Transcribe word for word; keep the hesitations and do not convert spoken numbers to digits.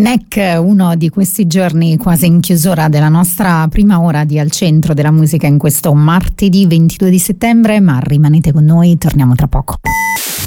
Neck, uno di questi giorni quasi in chiusura della nostra prima ora di Al Centro della Musica in questo martedì ventidue di settembre, ma rimanete con noi, torniamo tra poco.